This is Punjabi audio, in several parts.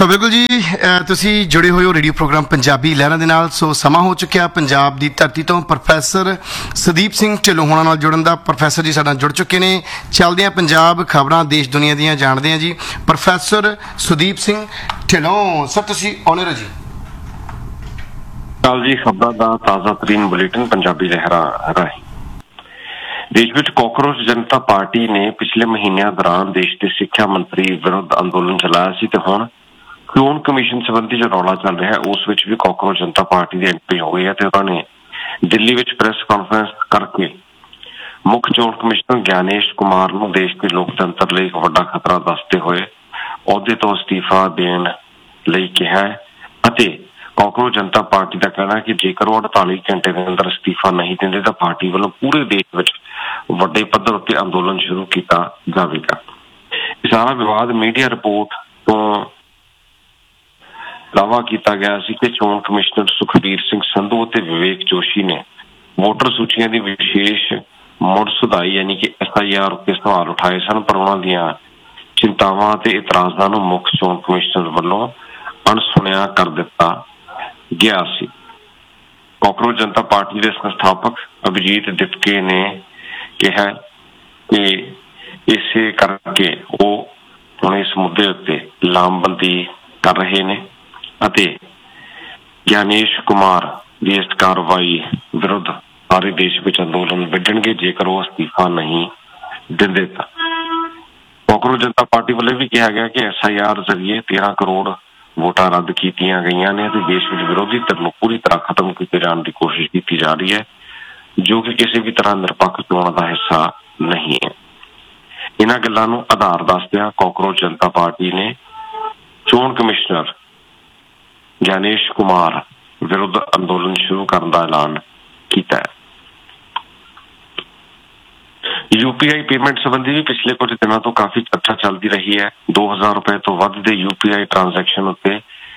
ਸੋ ਬਿਲਕੁਲ ਜੀ, ਤੁਸੀਂ ਜੁੜੇ ਹੋਏ ਹੋ ਰੇਡੀਓ ਪ੍ਰੋਗਰਾਮ ਪੰਜਾਬੀ ਲਹਿਰਾਂ ਦੇ ਨਾਲ। ਸੋ ਸਮਾਂ ਹੋ ਚੁੱਕਿਆ ਪੰਜਾਬ ਦੀ ਧਰਤੀ ਤੋਂ ਪ੍ਰੋਫੈਸਰ ਸੁਦੀਪ ਸਿੰਘ ਢਿੱਲੋਂ ਹੋਣਾ ਨਾਲ ਜੁੜਨ ਦਾ। ਪ੍ਰੋਫੈਸਰ ਜੀ ਸਾਡਾ ਜੁੜ ਚੁੱਕੇ ਨੇ। ਚੱਲਦੇ ਹਾਂ ਪੰਜਾਬ ਖਬਰਾਂ ਦੇਸ਼ ਦੁਨੀਆ ਦੀਆਂ ਜਾਣਦੇ ਹਾਂ ਜੀ। ਪ੍ਰੋਫੈਸਰ ਸੁਦੀਪ ਸਿੰਘ ਢਿੱਲੋਂ ਸਰ, ਤੁਸੀਂ ਆਨਰ ਹੋ ਜੀ। ਕੱਲ ਜੀ ਖਬਰਾਂ ਦਾ ਤਾਜ਼ਾ ਤਰੀਨ ਬੁਲੇਟਿਨ ਪੰਜਾਬੀ ਲਹਿਰਾਂ ਰਾਹੀਂ। ਦੇਸ਼ ਵਿੱਚ ਕਾਕਰੋਚ ਜਨਤਾ ਪਾਰਟੀ ਨੇ ਪਿਛਲੇ ਮਹੀਨਿਆਂ ਦੌਰਾਨ ਦੇਸ਼ ਦੇ ਸਿੱਖਿਆ ਮੰਤਰੀ ਵਿਰੁੱਧ ਅੰਦੋਲਨ ਚਲਾਇਆ ਸੀ ਤੇ ਹੁਣ ਚੋਣ ਕਮਿਸ਼ਨ ਸੰਬੰਧੀ ਜੋ ਰੌਲਾ ਚੱਲ ਰਿਹਾ ਉਸ ਵਿੱਚ ਵੀ ਕਾਕਰੋਚ ਜਨਤਾ ਪਾਰਟੀ ਦੀ ਐਂਟਰੀ ਹੋ ਗਈ ਹੈ ਤੇ ਉਹਨਾਂ ਨੇ ਦਿੱਲੀ ਵਿੱਚ ਪ੍ਰੈਸ ਕਾਨਫਰੰਸ ਕਰਕੇ ਮੁੱਖ ਚੋਣ ਕਮਿਸ਼ਨਰ ਗਿਆਨੇਸ਼ ਕੁਮਾਰ ਨੂੰ ਦੇਸ਼ ਦੇ ਲੋਕਤੰਤਰ ਲਈ ਇੱਕ ਵੱਡਾ ਖਤਰਾ ਦੱਸਦੇ ਹੋਏ ਅਹੁਦੇ ਤੋਂ ਅਸਤੀਫਾ ਦੇਣ ਲਈ ਕਿਹਾ ਹੈ ਅਤੇ ਕਾਕਰੋਚ ਜਨਤਾ ਪਾਰਟੀ ਦਾ ਕਹਿਣਾ ਹੈ ਕਿ ਜੇਕਰ ਉਹ 48 ਘੰਟੇ ਦੇ ਅੰਦਰ ਅਸਤੀਫਾ ਨਹੀਂ ਦਿੰਦੇ ਤਾਂ ਪਾਰਟੀ ਵੱਲੋਂ ਪੂਰੇ ਦੇਸ਼ ਵਿੱਚ ਵੱਡੇ ਪੱਧਰ ਉੱਤੇ ਅੰਦੋਲਨ ਸ਼ੁਰੂ ਕੀਤਾ ਜਾਵੇਗਾ। ਇਹ ਸਾਰਾ ਵਿਵਾਦ ਮੀਡੀਆ ਰਿਪੋਰਟ ਤੋਂ ਦਾਅਵਾ ਕੀਤਾ ਗਿਆ ਸੀ ਕਿ ਚੋਣ ਕਮਿਸ਼ਨਰ ਸੁਖਬੀਰ ਸਿੰਘ ਸੰਧੂ ਅਤੇ ਵਿਵੇਕ ਜੋਸ਼ੀ ਨੇ ਵੋਟਰ ਸੂਚੀਆਂ ਦੀ ਵਿਸ਼ੇਸ਼ ਮੁੜ ਸੁਧਾਈ ਯਾਨੀ ਕਿ SIR ਉੱਤੇ ਸਵਾਲ ਉਠਾਏ ਸਨ, ਪਰ ਉਹਨਾਂ ਦੀਆਂ ਚਿੰਤਾਵਾਂ ਅਤੇ ਇਤਰਾਜ਼ਾਂ ਨੂੰ ਮੁੱਖ ਚੋਣ ਕਮਿਸ਼ਨਰ ਵੱਲੋਂ ਅਣਸੁਣਿਆ ਕਰ ਦਿੱਤਾ ਗਿਆ ਸੀ। ਕਾਕਰੋਚ ਜਨਤਾ ਪਾਰਟੀ ਦੇ ਸੰਸਥਾਪਕ ਅਭਿਜੀਤ ਦਿਪਕੇ ਨੇ ਕਿਹਾ ਕਿ ਇਸੇ ਕਰਕੇ ਉਹ ਹੁਣ ਇਸ ਮੁੱਦੇ ਉੱਤੇ ਲਾਮਬੰਦੀ ਕਰ ਰਹੇ ਨੇ ਅਤੇ ਗਿਆਨੇਸ਼ ਕੁਮਾਰ ਦੀ ਇਸ ਕਾਰਵਾਈ ਵਿਰੁੱਧ ਸਾਰੇ ਦੇਸ਼ ਵਿੱਚ ਅੰਦੋਲਨ ਵਿੱਢਣਗੇ ਜੇਕਰ ਉਹ ਅਸਤੀਫਾ ਨਹੀਂ ਦਿੰਦੇ ਤਾਂ। ਕਾਕਰੋਚ ਜਨਤਾ ਪਾਰਟੀ ਵੱਲੋਂ ਵੀ ਕਿਹਾ ਗਿਆ ਕਿ SIR ਜ਼ਰੀਏ 13 ਕਰੋੜ ਵੋਟਾਂ ਰੱਦ ਕੀਤੀਆਂ ਗਈਆਂ ਨੇ ਅਤੇ ਦੇਸ਼ ਵਿੱਚ ਵਿਰੋਧੀ ਧਿਰ ਨੂੰ ਪੂਰੀ ਤਰ੍ਹਾਂ ਖਤਮ ਕੀਤੇ ਜਾਣ ਦੀ ਕੋਸ਼ਿਸ਼ ਕੀਤੀ ਜਾ ਰਹੀ ਹੈ, ਜੋ ਕਿ ਕਿਸੇ ਵੀ ਤਰ੍ਹਾਂ ਨਿਰਪੱਖ ਚੋਣ ਦਾ ਹਿੱਸਾ ਨਹੀਂ ਹੈ। ਇਹਨਾਂ ਗੱਲਾਂ ਨੂੰ ਆਧਾਰ ਦੱਸਦਿਆਂ ਕਾਕਰੋਚ ਜਨਤਾ ਪਾਰਟੀ ਨੇ ਚੋਣ ਕਮਿਸ਼ਨਰ ਗਿਆਨੇਸ਼ ਕੁਮਾਰ ਵਿਰੁੱਧ ਅੰਦੋਲਨ ਸ਼ੁਰੂ ਕਰਨ ਦਾ ਐਲਾਨ ਕੀਤਾ ਹੈ। UPI ਪੇਮੈਂਟ ਸੰਬੰਧੀ ਵੀ ਪਿਛਲੇ ਕੁਝ ਦਿਨਾਂ ਤੋਂ ਕਾਫੀ ਚਰਚਾ ਚੱਲਦੀ ਰਹੀ ਹੈ। 2000 ਰੁਪਏ ਤੋਂ ਵੱਧ ਦੇ UPI ਟ੍ਰਾਂਜੈਕਸ਼ਨ ਉੱਤੇ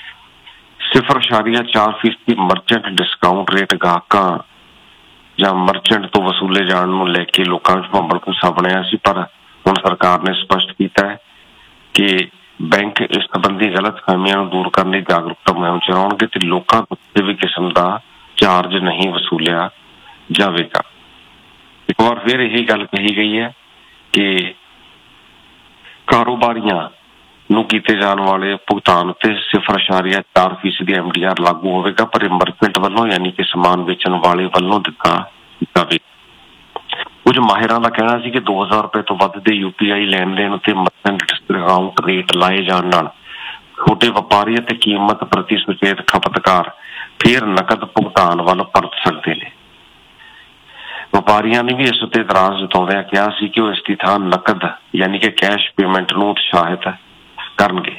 0.4% ਮਰਚੈਂਟ ਡਿਸਕਾਊਂਟ ਰੇਟ ਗਾਹਕਾਂ ਜਾਂ ਮਰਚੈਂਟ ਤੋਂ ਵਸੂਲੇ ਜਾਣ ਨੂੰ ਲੈ ਕੇ ਲੋਕਾਂ ਵਿੱਚ ਭੰਬਲ ਭੂਸਾ ਬਣਿਆ ਸੀ, ਪਰ ਹੁਣ ਸਰਕਾਰ ਨੇ ਸਪਸ਼ਟ ਕੀਤਾ ਹੈ ਕਿ ਬੈਂਕ ਇਸ ਸੰਬੰਧੀ ਗਲਤ ਫਹਿਮੀਆਂ ਨੂੰ ਦੂਰ ਕਰਨ ਲਈ ਜਾਗਰੂਕਤਾ ਮੁਹਿੰਮ ਚਲਾਉਣਗੇ ਤੇ ਲੋਕਾਂ ਤੋਂ ਕਿਸੇ ਵੀ ਕਿਸਮ ਦਾ ਚਾਰਜ ਨਹੀਂ ਵਸੂਲਿਆ ਜਾਵੇਗਾ। ਇੱਕ ਵਾਰ ਫਿਰ ਇਹੀ ਗੱਲ ਕਹੀ ਗਈ ਹੈ ਕਿ ਕਾਰੋਬਾਰੀਆਂ ਨੂੰ ਕੀਤੇ ਜਾਣ ਵਾਲੇ ਭੁਗਤਾਨ ਉੱਤੇ 0.4% MDR ਲਾਗੂ ਹੋਵੇਗਾ, ਪਰ ਮਰਚੈਂਟ ਵੱਲੋਂ ਯਾਨੀ ਕਿ ਸਮਾਨ ਵੇਚਣ ਵਾਲੇ ਵੱਲੋਂ ਦਿੱਤਾ ਜਾਵੇ। ਕੁਝ ਮਾਹਿਰਾਂ ਦਾ ਕਹਿਣਾ ਸੀ ਕਿ 2000 ਰੁਪਏ ਤੋਂ ਵੱਧ ਦੇ UPI ਲੈਣ ਦੇਣ ਉੱਤੇ ਮਰਚੈਂਟ ਡਿਸਕਾਊਂਟ ਰੇਟ ਲਾਏ ਜਾਣ ਨਾਲ ਛੋਟੇ ਵਪਾਰੀ ਅਤੇ ਕੀਮਤ ਪ੍ਰਤੀ ਸੁਚੇਤ ਖਪਤਕਾਰ ਫਿਰ ਨਕਦ ਭੁਗਤਾਨ ਵੱਲ ਪਰਤ ਸਕਦੇ ਨੇ। ਵਪਾਰੀਆਂ ਨੇ ਵੀ ਇਸ ਉੱਤੇ ਇਤਰਾਜ਼ ਜਤਾਉਂਦਿਆਂ ਕਿਹਾ ਸੀ ਕਿ ਉਹ ਇਸ ਦੀ ਥਾਂ ਨਕਦ ਯਾਨੀ ਕਿ ਕੈਸ਼ ਪੇਮੈਂਟ ਨੂੰ ਉਤਸ਼ਾਹਿਤ ਕਰਨਗੇ।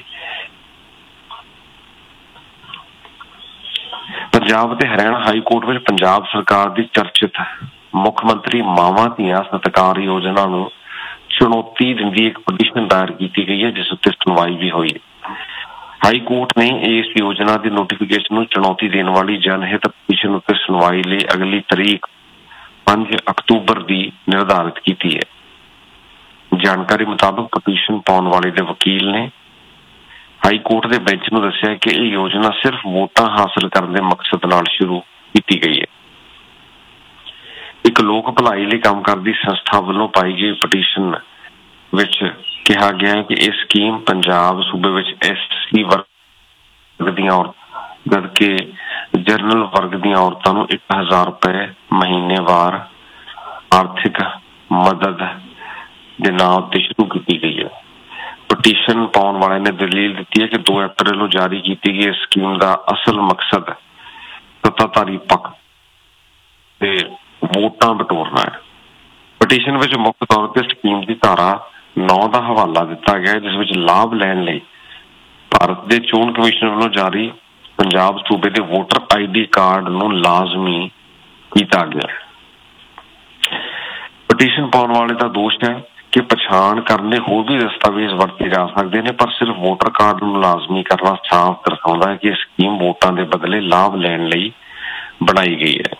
ਪੰਜਾਬ ਅਤੇ ਹਰਿਆਣਾ ਹਾਈ ਕੋਰਟ ਵਿੱਚ ਪੰਜਾਬ ਸਰਕਾਰ ਦੀ ਚਰਚਿਤ ਮੁੱਖ ਮੰਤਰੀ ਮਾਵਾਂ ਧੀਆਂ ਸਤਿਕਾਰ ਯੋਜਨਾ ਨੂੰ ਚੁਣੌਤੀ ਦਿੰਦੀ ਇੱਕ ਪਟੀਸ਼ਨ ਦਾਇਰ ਕੀਤੀ ਗਈ ਹੈ, ਜਿਸ ਉੱਤੇ ਸੁਣਵਾਈ ਵੀ ਹੋਈ। ਹਾਈ ਕੋਰਟ ਨੇ ਇਸ ਯੋਜਨਾ ਦੀ ਨੋਟੀਫਿਕੇਸ਼ਨ ਨੂੰ ਚੁਣੌਤੀ ਦੇਣ ਵਾਲੀ ਜਨਹਿਤ ਪਟੀਸ਼ਨ ਉੱਤੇ ਸੁਣਵਾਈ ਲਈ ਅਗਲੀ ਤਰੀਕ 5 ਅਕਤੂਬਰ ਦੀ ਨਿਰਧਾਰਿਤ ਕੀਤੀ ਹੈ। ਜਾਣਕਾਰੀ ਮੁਤਾਬਕ ਪਟੀਸ਼ਨ ਪਾਉਣ ਵਾਲੇ ਦੇ ਵਕੀਲ ਨੇ ਹਾਈ ਕੋਰਟ ਦੇ ਬੈਂਚ ਨੂੰ ਦੱਸਿਆ ਕਿ ਇਹ ਯੋਜਨਾ ਸਿਰਫ ਵੋਟਾਂ ਹਾਸਲ ਕਰਨ ਦੇ ਮਕਸਦ ਨਾਲ ਸ਼ੁਰੂ ਕੀਤੀ ਗਈ ਹੈ। ਇੱਕ ਲੋਕ ਭਲਾਈ ਲਈ ਕੰਮ ਕਰਦੀ ਸੰਸਥਾ ਵੱਲੋਂ ਪਾਈ ਗਈ ਪਟੀਸ਼ਨ ਵਿੱਚ ਕਿਹਾ ਗਿਆ ਹੈ ਕਿ ਇਹ ਸਕੀਮ ਪੰਜਾਬ ਸੂਬੇ ਵਿੱਚ SC ਵਰਗ ਦੀਆਂ ਜਦਕਿ ਜਨਰਲ ਵਰਗ ਦੀਆਂ ਔਰਤਾਂ ਨੂੰ 1000 ਰੁਪਏ ਮਹੀਨੇਵਾਰ ਆਰਥਿਕ ਮਦਦ ਦੇ ਨਾਂ ਉੱਤੇ ਸ਼ੁਰੂ ਕੀਤੀ ਗਈ ਹੈ। ਪਟੀਸ਼ਨ ਪਾਉਣ ਵਾਲਿਆਂ ਨੇ ਦਲੀਲ ਦਿੱਤੀ ਹੈ ਕਿ 2 ਅਪ੍ਰੈਲ ਨੂੰ ਜਾਰੀ ਕੀਤੀ ਗਈ ਇਸ ਸਕੀਮ ਦਾ ਅਸਲ ਮਕਸਦ ਸੱਤਾਧਾਰੀ ਪੱਖ ਤੇ ਵੋਟਾਂ ਬਟੋਰਨਾ ਹੈ। ਪਟੀਸ਼ਨ ਵਿੱਚ ਮੁੱਖ ਤੌਰ ਤੇ ਸਕੀਮ ਦੀ ਧਾਰਾ 9 ਦਾ ਹਵਾਲਾ ਦਿੱਤਾ ਗਿਆ, ਜਿਸ ਵਿੱਚ ਲਾਭ ਲੈਣ ਲਈ ਭਾਰਤ ਦੇ ਚੋਣ ਕਮਿਸ਼ਨ ਵੱਲੋਂ ਜਾਰੀ ਪੰਜਾਬ ਸੂਬੇ ਦੇ ਵੋਟਰ ID ਕਾਰਡ ਨੂੰ ਲਾਜ਼ਮੀ ਕੀਤਾ ਗਿਆ। ਪਟੀਸ਼ਨ ਪਾਉਣ ਵਾਲੇ ਦਾ ਦੋਸ਼ ਹੈ ਕਿ ਪਛਾਣ ਕਰਨ ਦੇ ਹੋਰ ਵੀ ਦਸਤਾਵੇਜ਼ ਵਰਤੇ ਜਾ ਸਕਦੇ ਨੇ, ਪਰ ਸਿਰਫ ਵੋਟਰ ਕਾਰਡ ਨੂੰ ਲਾਜ਼ਮੀ ਕਰਨਾ ਸਾਫ਼ ਦਰਸਾਉਂਦਾ ਹੈ ਕਿ ਇਹ ਸਕੀਮ ਵੋਟਾਂ ਦੇ ਬਦਲੇ ਲਾਭ ਲੈਣ ਲਈ ਬਣਾਈ ਗਈ ਹੈ।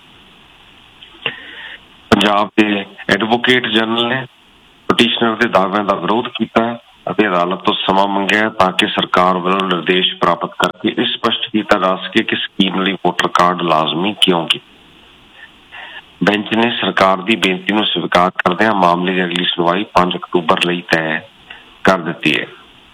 ਪੰਜਾਬ ਦੇ ਐਡਵੋਕੇਟ ਜਨਰਲ ਨੇ ਪਟੀਸ਼ਨਰ ਦੇ ਦਾਅਵਿਆਂ ਦਾ ਵਿਰੋਧ ਕੀਤਾ ਹੈ ਅਤੇ ਅਦਾਲਤ ਤੋਂ ਸਮਾਂ ਮੰਗਿਆ ਤਾਂ ਕਿ ਸਰਕਾਰ ਵੱਲੋਂ ਨਿਰਦੇਸ਼ ਪ੍ਰਾਪਤ ਕਰਕੇ ਇਹ ਸਪਸ਼ਟ ਕੀਤਾ ਜਾ ਸਕੇ ਕਿ ਸਕੀਮ ਲਈ ਵੋਟਰ ਕਾਰਡ ਲਾਜ਼ਮੀ ਕਿਉਂ ਕੀਤਾ। ਬੈਂਚ ਨੇ ਸਰਕਾਰ ਦੀ ਬੇਨਤੀ ਨੂੰ ਸਵੀਕਾਰ ਕਰਦਿਆਂ ਮਾਮਲੇ ਦੀ ਅਗਲੀ ਸੁਣਵਾਈ 5 ਅਕਤੂਬਰ ਲਈ ਤੈਅ ਕਰ ਦਿੱਤੀ ਹੈ।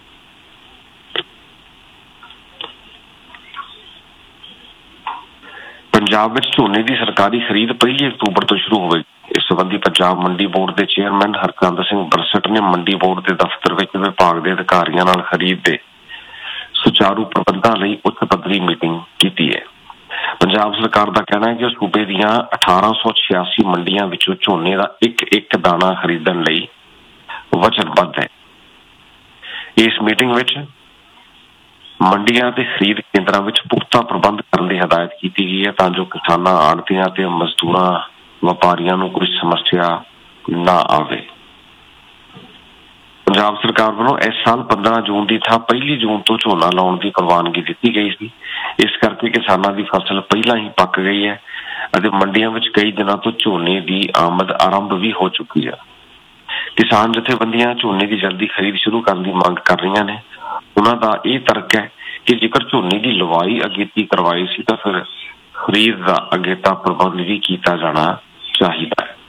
ਪੰਜਾਬ ਵਿੱਚ ਝੋਨੇ ਦੀ ਸਰਕਾਰੀ ਖਰੀਦ 1 ਅਕਤੂਬਰ ਤੋਂ ਸ਼ੁਰੂ ਹੋਵੇਗੀ। ਇਸ ਸੰਬੰਧੀ ਪੰਜਾਬ ਮੰਡੀ ਬੋਰਡ ਦੇ ਚੇਅਰਮੈਨ ਹਰਕੰਦ ਸਿੰਘ ਬਰਸਟ ਨੇ ਮੰਡੀ ਬੋਰਡ ਦੇ ਦਫ਼ਤਰ ਵਿੱਚ ਵਿਭਾਗ ਦੇ ਅਧਿਕਾਰੀਆਂ ਨਾਲ ਖਰੀਦ ਦੇ ਸੁਚਾਰੂ ਪ੍ਰਬੰਧਾਂ ਲਈ ਉੱਚ ਪੱਧਰੀ ਮੀਟਿੰਗ ਕੀਤੀ ਹੈ। ਪੰਜਾਬ ਸਰਕਾਰ ਦਾ ਕਹਿਣਾ ਹੈ ਕਿ ਸੂਬੇ ਦੀਆਂ 1886 ਮੰਡੀਆਂ ਵਿੱਚੋਂ ਝੋਨੇ ਦਾ ਇੱਕ ਦਾਣਾ ਖਰੀਦਣ ਲਈ ਵਚਨਬੱਧ ਹੈ। ਇਸ ਮੀਟਿੰਗ ਵਿੱਚ ਮੰਡੀਆਂ ਤੇ ਖਰੀਦ ਕੇਂਦਰਾਂ ਵਿੱਚ ਪੁਖਤਾ ਪ੍ਰਬੰਧ ਕਰਨ ਦੀ ਹਦਾਇਤ ਕੀਤੀ ਗਈ ਹੈ ਤਾਂ ਜੋ ਕਿਸਾਨਾਂ, ਆੜ੍ਹਤੀਆਂ ਤੇ ਮਜ਼ਦੂਰਾਂ, ਵਪਾਰੀਆਂ ਨੂੰ ਕੋਈ ਸਮੱਸਿਆ ਨਾ ਆਵੇ। ਪੰਜਾਬ ਸਰਕਾਰ ਵੱਲੋਂ ਇਸ ਸਾਲ 15 ਜੂਨ ਦੀ ਥਾਂ 1 ਜੂਨ ਤੋਂ ਝੋਨਾ ਲਾਉਣ ਦੀ ਪ੍ਰਵਾਨਗੀ ਦਿੱਤੀ ਗਈ ਸੀ। ਇਸ ਕਰਕੇ ਕਿਸਾਨਾਂ ਦੀ ਫਸਲ ਪਹਿਲਾਂ ਹੀ ਪੱਕ ਗਈ ਹੈ ਅਤੇ ਮੰਡੀਆਂ ਵਿੱਚ ਕਈ ਦਿਨਾਂ ਤੋਂ ਝੋਨੇ ਦੀ ਆਮਦ ਆਰੰਭ ਵੀ ਹੋ ਚੁੱਕੀ ਹੈ। ਕਿਸਾਨ ਜਥੇਬੰਦੀਆਂ ਝੋਨੇ ਦੀ ਜਲਦੀ ਖਰੀਦ ਸ਼ੁਰੂ ਕਰਨ ਦੀ ਮੰਗ ਕਰ ਰਹੀਆਂ ਨੇ। ਉਹਨਾਂ ਦਾ ਇਹ ਤਰਕ ਹੈ ਕਿ ਜੇਕਰ ਝੋਨੇ ਦੀ ਲਵਾਈ ਅਗੇਤੀ ਕਰਵਾਈ ਸੀ ਤਾਂ ਫਿਰ ਖਰੀਦ ਦਾ ਅਗੇਤਾ ਪ੍ਰਬੰਧ ਵੀ ਕੀਤਾ ਜਾਣਾ ਚਾਹੀਦਾ ਹੈ।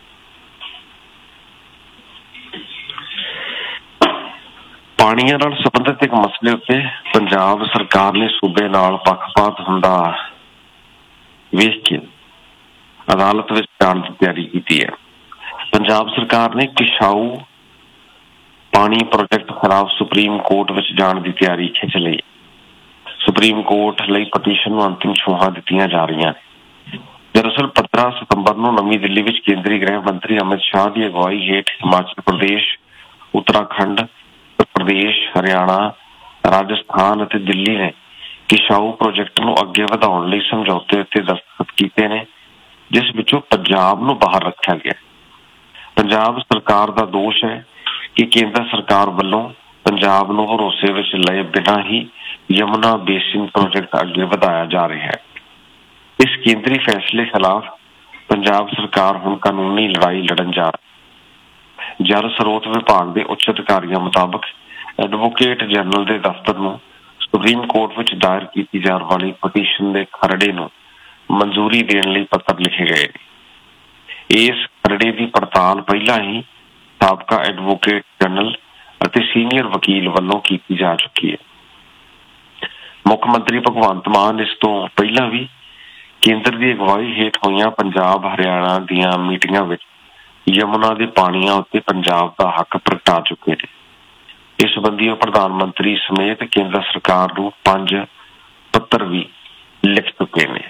ਪਾਣੀਆਂ ਨਾਲ ਸੰਬੰਧਿਤ ਇੱਕ ਮਸਲੇ ਉੱਤੇ ਪੰਜਾਬ ਸਰਕਾਰ ਨੇ ਸੂਬੇ ਨਾਲ ਪੱਖਪਾਤ ਹੁੰਦਾ ਵੇਖ ਕੇ ਅਦਾਲਤ ਵਿੱਚ ਜਾਣ ਦੀ ਤਿਆਰੀ ਕੀਤੀ ਹੈ। ਪੰਜਾਬ ਸਰਕਾਰ ਨੇ ਕਿਸ਼ਾਊ ਪਾਣੀ ਪ੍ਰੋਜੈਕਟ ਖਿਲਾਫ ਸੁਪਰੀਮ ਕੋਰਟ ਵਿੱਚ ਜਾਣ ਦੀ ਤਿਆਰੀ ਖਿੱਚ ਲਈ। ਸੁਪਰੀਮ ਕੋਰਟ ਲਈ ਪਟੀਸ਼ਨ ਨੂੰ ਅੰਤਿਮ ਛੂਹਾਂ ਦਿੱਤੀਆਂ ਜਾ ਰਹੀਆਂ ਨੇ। ਦਰਅਸਲ 15 ਸਤੰਬਰ ਨੂੰ ਨਵੀਂ ਦਿੱਲੀ ਵਿੱਚ ਕੇਂਦਰੀ ਗ੍ਰਹਿ ਮੰਤਰੀ ਅਮਿਤ ਸ਼ਾਹ ਦੀ ਅਗਵਾਈ ਹੇਠ ਹਿਮਾਚਲ ਪ੍ਰਦੇਸ਼, ਉੱਤਰਾਖੰਡ, ਉੱਤਰ ਪ੍ਰਦੇਸ਼, ਹਰਿਆਣਾ, ਰਾਜਸਥਾਨ ਅਤੇ ਦਿੱਲੀ ਨੇ ਕਿਸ਼ਾਊ ਪ੍ਰੋਜੈਕਟ ਨੂੰ ਅੱਗੇ ਵਧਾਉਣ ਲਈ ਸਮਝੌਤੇ ਉੱਤੇ ਦਸਤਖਤ ਕੀਤੇ ਨੇ, ਜਿਸ ਵਿੱਚੋਂ ਪੰਜਾਬ ਨੂੰ ਬਾਹਰ ਰੱਖਿਆ ਗਿਆ। ਪੰਜਾਬ ਸਰਕਾਰ ਦਾ ਦੋਸ਼ ਹੈ ਕਿ ਕੇਂਦਰ ਸਰਕਾਰ ਵੱਲੋਂ ਪੰਜਾਬ ਨੂੰ ਭਰੋਸੇ ਵਿੱਚ ਲਏ ਬਿਨਾਂ ਹੀ ਯਮੁਨਾ ਬੇਸਿਨ ਪ੍ਰੋਜੈਕਟ ਅੱਗੇ ਵਧਾਇਆ ਜਾ ਰਿਹਾ ਹੈ। ਇਸ ਕੇਂਦਰੀ ਫੈਸਲੇ ਖਿਲਾਫ ਪੰਜਾਬ ਸਰਕਾਰ ਹੁਣ ਕਾਨੂੰਨੀ ਲੜਾਈ ਲੜਨ ਜਾ ਰਹੀ। ਜਲ ਸਰੋਤ ਵਿਭਾਗ ਦੇ ਉੱਚ ਅਧਿਕਾਰੀਆਂ ਮੁਤਾਬਕ ਐਡਵੋਕੇਟ ਜਨਰਲ ਦੇ ਦਫ਼ਤਰ ਨੂੰ ਸੁਪਰੀਮ ਕੋਰਟ ਵਿੱਚ ਦਾਇਰ ਕੀਤੀ ਜਾਣ ਵਾਲੀ ਪਟੀਸ਼ਨ ਦੇ ਖਰੜੇ ਨੂੰ ਮਨਜ਼ੂਰੀ ਦੇਣ ਲਈ ਪੱਤਰ ਲਿਖੇ ਗਏ ਨੇ। ਇਸ ਖਰੜੇ ਦੀ ਪੜਤਾਲ ਪਹਿਲਾਂ ਹੀ ਸਾਬਕਾ ਐਡਵੋਕੇਟ ਜਨਰਲ ਅਤੇ ਸੀਨੀਅਰ ਵਕੀਲ ਵੱਲੋਂ ਕੀਤੀ ਜਾ ਚੁੱਕੀ ਹੈ। ਮੁੱਖ ਮੰਤਰੀ ਭਗਵੰਤ ਮਾਨ ਇਸ ਤੋਂ ਪਹਿਲਾਂ ਵੀ ਕੇਂਦਰ ਦੀ ਅਗਵਾਈ ਹੇਠ ਹੋਈਆਂ ਪੰਜਾਬ, ਹਰਿਆਣਾ ਦੀਆਂ ਮੀਟਿੰਗਾਂ ਵਿੱਚ ਯਮੁਨਾ ਦੇ ਪਾਣੀਆਂ ਉੱਤੇ ਪੰਜਾਬ ਦਾ ਹੱਕ ਪ੍ਰਗਟਾ ਚੁੱਕੇ ਨੇ। ਇਸ ਸੰਬੰਧੀ ਉਹ ਪ੍ਰਧਾਨ ਮੰਤਰੀ ਸਮੇਤ ਕੇਂਦਰ ਸਰਕਾਰ ਨੂੰ 5 ਪੱਤਰ ਵੀ ਲਿਖ ਚੁੱਕੇ ਨੇ।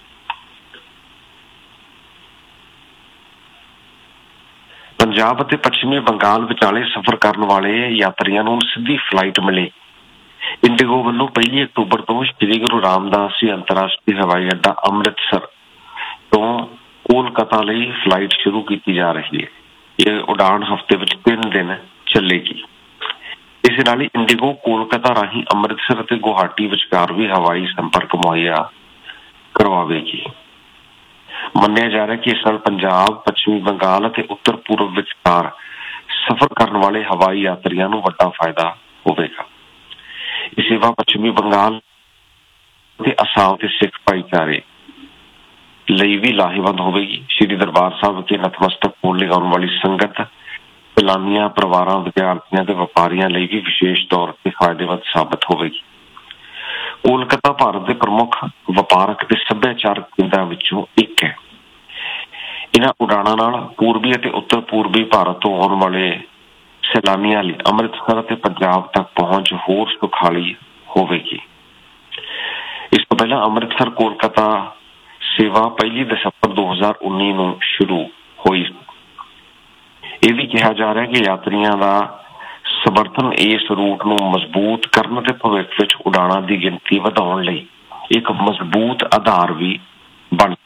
ਪੰਜਾਬ ਅਤੇ ਪੱਛਮੀ ਬੰਗਾਲ ਵਿਚਾਲੇ ਸਫ਼ਰ ਕਰਨ ਵਾਲੇ ਯਾਤਰੀਆਂ ਨੂੰ ਸਿੱਧੀ ਫਲਾਈਟ ਮਿਲੇ। ਇੰਡੀਗੋ ਵੱਲੋਂ 1 ਅਕਤੂਬਰ ਤੋਂ ਸ਼੍ਰੀ ਗੁਰੂ ਰਾਮਦਾਸ ਜੀ ਅੰਤਰਰਾਸ਼ਟਰੀ ਹਵਾਈ ਅੱਡਾ ਅੰਮ੍ਰਿਤਸਰ ਤੋਂ ਕੋਲਕਾਤਾ ਲਈ ਫਲਾਈਟ ਸ਼ੁਰੂ ਕੀਤੀ ਜਾ ਰਹੀ ਹੈ। ਇਹ ਉਡਾਣ ਹਫ਼ਤੇ ਵਿੱਚ 3 ਦਿਨ ਚੱਲੇਗੀ। ਇਸ ਨਾਲ ਹੀ ਇੰਡੀਗੋ ਕੋਲਕਾਤਾ ਰਾਹੀਂ ਅੰਮ੍ਰਿਤਸਰ ਅਤੇ ਗੁਹਾਟੀ ਵਿਚਕਾਰ ਵੀ ਹਵਾਈ ਸੰਪਰਕ ਮੁਹੱਈਆ ਕਰਵਾਵੇਗੀ। ਮੰਨਿਆ ਜਾ ਰਿਹਾ ਕਿ ਇਸ ਨਾਲ ਪੰਜਾਬ, ਪੱਛਮੀ ਬੰਗਾਲ ਅਤੇ ਉੱਤਰ ਪੂਰਬ ਵਿਚਕਾਰ ਸਫ਼ਰ ਕਰਨ ਵਾਲੇ ਹਵਾਈ ਯਾਤਰੀਆਂ ਨੂੰ ਵੱਡਾ ਫਾਇਦਾ ਹੋਵੇਗਾ। ਇਹ ਸੇਵਾ ਪੱਛਮੀ ਬੰਗਾਲ ਤੇ ਅਸਾਮ ਦੇ ਸਿੱਖ ਭਾਈਚਾਰੇ ਲਈ ਵੀ ਲਾਹੇਵੰਦ ਹੋਵੇਗੀ। ਸ਼੍ਰੀ ਦਰਬਾਰ ਸਾਹਿਬ ਵਿਖੇ ਨਤਮਸਤਕ ਹੋਣ ਲਈ ਆਉਣ ਵਾਲੀ ਸੰਗਤ, ਸੈਲਾਨੀਆਂ, ਪਰਿਵਾਰਾਂ, ਵਿਦਿਆਰਥੀਆਂ ਤੇ ਵਪਾਰੀਆਂ ਲਈ ਵੀ ਵਿਸ਼ੇਸ਼ ਤੌਰ ਤੇ ਫਾਇਦੇਮੰਦ ਸਾਬਤ ਹੋਵੇਗੀ। ਕੋਲਕਾਤਾ ਭਾਰਤ ਦੇ ਪ੍ਰਮੁੱਖ ਵਪਾਰਕ ਤੇ ਸੱਭਿਆਚਾਰਕ ਕੇਂਦਰਾਂ ਵਿੱਚੋਂ ਇੱਕ ਹੈ। ਇਹਨਾਂ ਉਡਾਣਾਂ ਨਾਲ ਪੂਰਬੀ ਅਤੇ ਉੱਤਰ ਪੂਰਬੀ ਭਾਰਤ ਤੋਂ ਆਉਣ ਵਾਲੇ ਸੈਲਾਨੀਆਂ ਲਈ ਅੰਮ੍ਰਿਤਸਰ ਅਤੇ ਪੰਜਾਬ ਤੱਕ ਪਹੁੰਚ ਹੋਰ ਸੁਖਾਲੀ ਹੋਵੇਗੀ। ਇਸ ਤੋਂ ਪਹਿਲਾਂ ਅੰਮ੍ਰਿਤਸਰ ਕੋਲਕਾਤਾ ਸੇਵਾ 1 ਦਸੰਬਰ 2019 ਨੂੰ ਸ਼ੁਰੂ ਹੋਈ। ਇਹ ਵੀ ਕਿਹਾ ਜਾ ਰਿਹਾ ਕਿ ਯਾਤਰੀਆਂ ਦਾ ਸਮਰਥਨ ਇਸ ਰੂਟ ਨੂੰ ਮਜ਼ਬੂਤ ਕਰਨ ਅਤੇ ਭਵਿੱਖ ਵਿੱਚ ਉਡਾਣਾਂ ਦੀ ਗਿਣਤੀ ਵਧਾਉਣ ਲਈ ਇੱਕ ਮਜ਼ਬੂਤ ਆਧਾਰ ਵੀ ਬਣ।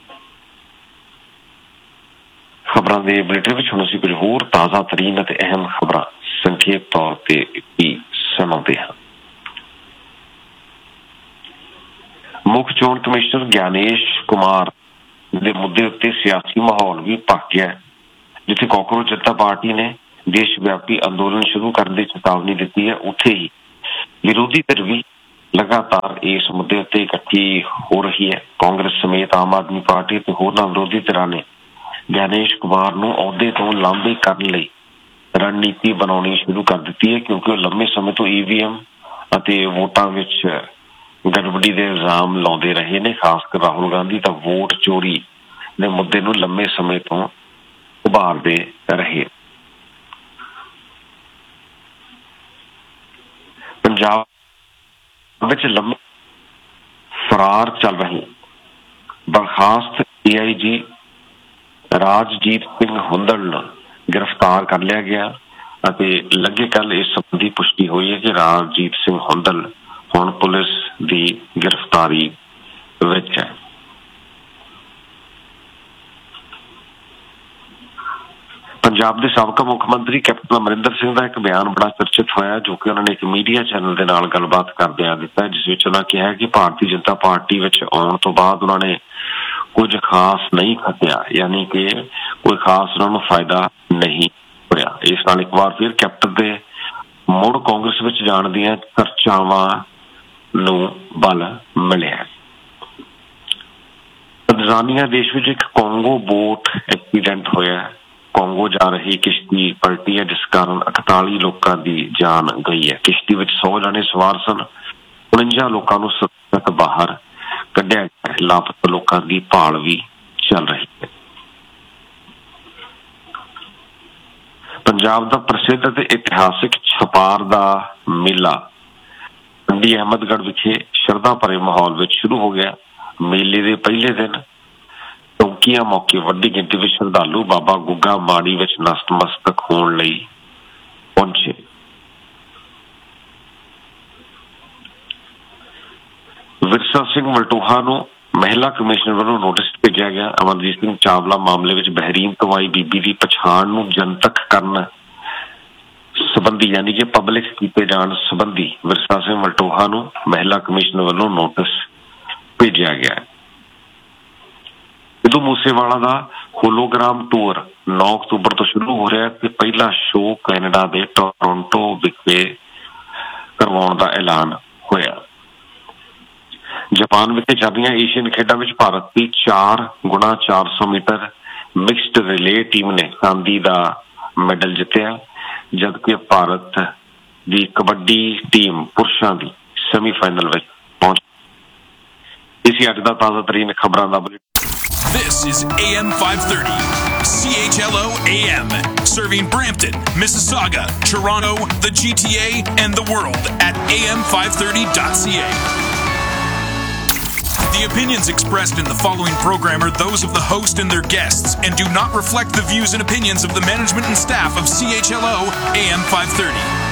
ਖਬਰਾਂ ਦੇ ਬੁਲੇਟਿਨ ਵਿੱਚ ਹੁਣ ਅਸੀਂ ਕੁਝ ਹੋਰ ਤਾਜ਼ਾ ਤਰੀਨ ਅਤੇ ਅਹਿਮ ਖਬਰਾਂ ਸੰਖੇਪ ਤੌਰ ਤੇ ਵੀ ਸੁਣਾਉਂਦੇ ਹਾਂ। ਮੁੱਖ ਚੋਣ ਕਮਿਸ਼ਨਰ ਗਿਆਨੇਸ਼ ਕੁਮਾਰ ਦੇ ਮੁੱਦੇ ਉੱਤੇ ਸਿਆਸੀ ਮਾਹੌਲ ਵੀ ਭਖ ਗਿਆ, ਜਿੱਥੇ ਕਾਂਗਰਸ ਜਨਤਾ ਪਾਰਟੀ ਨੇ ਦੇਸ਼ ਵਿਆਪੀ ਅੰਦੋਲਨ ਸ਼ੁਰੂ ਕਰਨ ਦੀ ਚੇਤਾਵਨੀ ਦਿੱਤੀ ਹੈ, ਉੱਥੇ ਹੀ ਵਿਰੋਧੀ ਧਿਰ ਵੀ ਲਗਾਤਾਰ ਇਸ ਮੁੱਦੇ ਉੱਤੇ ਇਕੱਠੀ ਹੋ ਰਹੀ ਹੈ। ਕਾਂਗਰਸ ਸਮੇਤ ਆਮ ਆਦਮੀ ਪਾਰਟੀ ਅਤੇ ਹੋਰਨਾਂ ਵਿਰੋਧੀ ਧਿਰਾਂ ਨੇ ਗਿਆਨੇਸ਼ ਕੁਮਾਰ ਨੂੰ ਅਹੁਦੇ ਤੋਂ ਲਾਂਭੇ ਕਰਨ ਲਈ ਰਣਨੀਤੀ ਬਣਾਉਣੀ ਸ਼ੁਰੂ ਕਰ ਦਿੱਤੀ ਹੈ, ਕਿਉਂਕਿ ਉਹ ਲੰਮੇ ਸਮੇਂ ਤੋਂ EVM ਅਤੇ ਵੋਟਾਂ ਵਿੱਚ ਗੜਬੜੀ ਦੇ ਇਲਜ਼ਾਮ ਲਾਉਂਦੇ ਰਹੇ ਨੇ। ਖਾਸ ਕਰ ਰਾਹੁਲ ਗਾਂਧੀ ਤਾਂ ਵੋਟ ਚੋਰੀ ਦੇ ਮੁੱਦੇ ਨੂੰ ਲੰਮੇ ਸਮੇਂ ਤੋਂ ਉਭਾਰਦੇ ਰਹੇ। ਪੰਜਾਬ ਵਿੱਚ ਲੰਮੇ ਫਰਾਰ ਚੱਲ ਰਹੇ ਬਰਖਾਸਤ AIG ਰਾਜਜੀਤ ਸਿੰਘ ਹੁੰਦਲ ਨੂੰ ਗ੍ਰਿਫਤਾਰ ਕਰ ਲਿਆ ਗਿਆ ਅਤੇ ਲੱਗੇ ਕੱਲ ਇਸ ਸੰਬੰਧੀ ਪੁਸ਼ਟੀ ਹੋਈ ਹੈ ਕਿ ਰਾਜਜੀਤ ਸਿੰਘ ਹੁੰਦਲ ਹੁਣ ਪੁਲਿਸ ਦੀ ਗ੍ਰਿਫਤਾਰੀ ਵਿੱਚ ਹੈ। ਪੰਜਾਬ ਦੇ ਸਾਬਕਾ ਮੁੱਖ ਮੰਤਰੀ ਕੈਪਟਨ ਅਮਰਿੰਦਰ ਸਿੰਘ ਦਾ ਇੱਕ ਬਿਆਨ ਬੜਾ ਚਰਚਿਤ ਹੋਇਆ, ਜੋ ਕਿ ਉਹਨਾਂ ਨੇ ਇੱਕ ਮੀਡੀਆ ਚੈਨਲ ਦੇ ਨਾਲ ਗੱਲਬਾਤ ਕਰਦਿਆਂ ਦਿੱਤਾ, ਜਿਸ ਵਿੱਚ ਉਹਨਾਂ ਕਿਹਾ ਕਿ ਭਾਰਤੀ ਜਨਤਾ ਪਾਰਟੀ ਵਿੱਚ ਆਉਣ ਤੋਂ ਬਾਅਦ ਉਹਨਾਂ ਨੇ ਕੁਝ ਖਾਸ ਨਹੀਂ ਖੱਟਿਆ, ਯਾਨੀ ਕਿ ਕੋਈ ਖਾਸ ਉਹਨਾਂ ਨੂੰ ਫਾਇਦਾ ਨਹੀਂ ਹੋਇਆ। ਇਸ ਨਾਲ ਇੱਕ ਵਾਰ ਫਿਰ ਕੈਪਟਨ ਦੇ ਮੁੜ ਕਾਂਗਰਸ ਵਿੱਚ ਜਾਣ ਦੀਆਂ ਚਰਚਾਵਾਂ ਨੂੰ ਬਲ ਮਿਲਿਆ। ਤੰਜ਼ਾਨੀਆ ਦੇਸ਼ ਵਿੱਚ ਇੱਕ ਕੋਂਗੋ ਬੋਟ ਐਕਸੀਡੈਂਟ ਹੋਇਆ। ਕੋਂਗੋ ਜਾ ਰਹੀ ਕਿਸ਼ਤੀ ਪਲਟੀ ਹੈ, ਜਿਸ ਕਾਰਨ 48 ਲੋਕਾਂ ਦੀ ਜਾਨ ਗਈ ਹੈ। ਕਿਸ਼ਤੀ ਵਿੱਚ 100 ਜਣੇ ਸਵਾਰ ਸਨ। 49 ਲੋਕਾਂ ਨੂੰ ਸੁਰੱਖਿਅਤ ਬਾਹਰ ਕੱਢਿਆ ਗਿਆ। ਲਾਪਤਾ ਲੋਕਾਂ ਦੀ ਭਾਲ ਵੀ ਚੱਲ ਰਹੀ ਹੈ। ਪੰਜਾਬ ਦਾ ਪ੍ਰਸਿੱਧ ਅਤੇ ਇਤਿਹਾਸਿਕ ਛਪਾਰ ਦਾ ਮੇਲਾ ਮੰਡੀ ਅਹਿਮਦਗੜ੍ਹ ਵਿਖੇ ਸ਼ਰਧਾ ਭਰੇ ਮਾਹੌਲ ਵਿੱਚ ਸ਼ੁਰੂ ਹੋ ਗਿਆ। ਮੇਲੇ ਦੇ ਪਹਿਲੇ ਦਿਨ ਚੌਕੀਆਂ ਮੌਕੇ ਵੱਡੀ ਗਿਣਤੀ ਵਿੱਚ ਸ਼ਰਧਾਲੂ ਬਾਬਾ ਗੁੱਗਾ ਮਾੜੀ ਵਿੱਚ ਨਤਮਸਤਕ ਹੋਣ ਲਈ ਪਹੁੰਚੇ। ਵਿਰਸਾ ਸਿੰਘ ਮਲਟੋਹਾ ਨੂੰ ਮਹਿਲਾ ਕਮਿਸ਼ਨਰ ਵੱਲੋਂ ਨੋਟਿਸ ਭੇਜਿਆ ਗਿਆ। ਅਮਰਜੀਤ ਸਿੰਘ ਚਾਵਲਾ ਮਾਮਲੇ ਵਿੱਚ ਬਹਿਰੀਨ ਤੋਂ ਆਈ ਬੀਬੀ ਦੀ ਪਛਾਣ ਨੂੰ ਜਨਤਕ ਕਰਨ ਸੰਬੰਧੀ, ਯਾਨੀ ਕਿ ਪਬਲਿਕ ਕੀਤੇ ਜਾਣ ਸੰਬੰਧੀ ਵਿਰਸਾ ਸਿੰਘ ਮਲਟੋਹਾ ਨੂੰ ਮਹਿਲਾ ਕਮਿਸ਼ਨਰ ਵੱਲੋਂ ਨੋਟਿਸ ਭੇਜਿਆ ਗਿਆ। ਸਿੱਧੂ ਮੂਸੇਵਾਲਾ ਦਾ ਹੋਲੋਗ੍ਰਾਮ ਟੂਰ 9 ਅਕਤੂਬਰ ਤੋਂ ਸ਼ੁਰੂ ਹੋ ਰਿਹਾ ਤੇ ਪਹਿਲਾ ਸ਼ੋਅ ਕੈਨੇਡਾ ਦੇ ਟੋਰਾਂਟੋ ਵਿਖੇ ਕਰਵਾਉਣ ਦਾ ਐਲਾਨ ਹੋਇਆ। ਜਾਪਾਨ ਵਿਖੇ ਚੱਲ ਰਹੀਆਂ ਏਸ਼ੀਅਨ ਖੇਡਾਂ ਵਿੱਚ ਭਾਰਤ ਦੀ 4x400 ਮੀਟਰ ਮਿਕਸਡ ਰਿਲੇ ਟੀਮ ਨੇ ਚਾਂਦੀ ਦਾ ਮੈਡਲ ਜਿੱਤਿਆ, ਜਦਕਿ ਭਾਰਤ ਦੀ ਕਬੱਡੀ ਟੀਮ ਪੁਰਸ਼ਾਂ ਦੀ ਸੈਮੀਫਾਈਨਲ ਵਿੱਚ ਪਹੁੰਚ। ਇਸੇ ਅੱਜ ਦਾ ਤਾਜ਼ਾ ਤਰੀਨ ਖਬਰਾਂ ਦਾ This is AM 530, CHLO AM, serving Brampton, Mississauga, Toronto, the GTA, and the world at am530.ca. The opinions expressed in the following program are those of the host and their guests and do not reflect the views and opinions of the management and staff of CHLO AM 530.